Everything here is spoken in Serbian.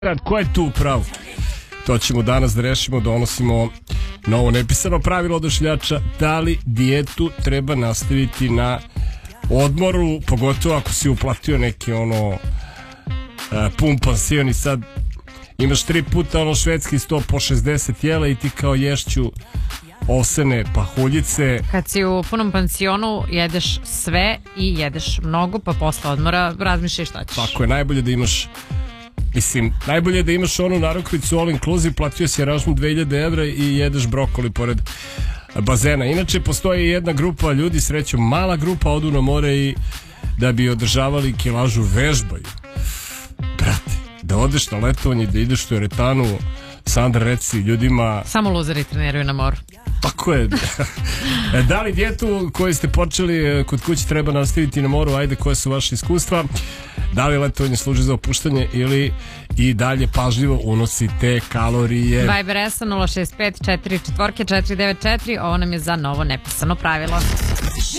Ko je tu upravo? To ćemo danas da rešimo, donosimo novo nepisano pravilo odašiljača. Da li dijetu treba nastaviti na odmoru, pogotovo ako si uplatio neki pun pansion i sad imaš 3 puta švedski sto po 60 jela i ti kao ješću ovsene pahuljice. Kad si u punom pansionu jedeš sve i jedeš mnogo, pa posle odmora razmišljaš šta ćeš. Tako je, najbolje da imaš onu narukvicu all inclusive, platio si aranžman 2000 evra i jedeš brokoli pored bazena. Inače postoji jedna grupa ljudi, srećom mala grupa, odu na more i da bi održavali kilažu vežbaju. Brate, da odeš na letovanje, da ideš u teretanu, Sandra, reci ljudima... Samo luzeri treniraju na moru. Tako je. Da li dijetu koju ste počeli kod kuće treba nastaviti na moru? Ajde, koje su vaše iskustva? Da li letovanje služi za opuštanje ili i dalje pažljivo unosite kalorije? Viber SA 065 44 494. Ovo nam je za novo nepisano pravilo.